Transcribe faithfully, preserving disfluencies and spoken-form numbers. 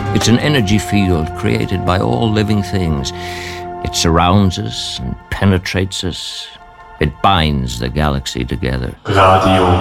It's an energy field created by all living things. It surrounds us and penetrates us. It binds the galaxy together. Radio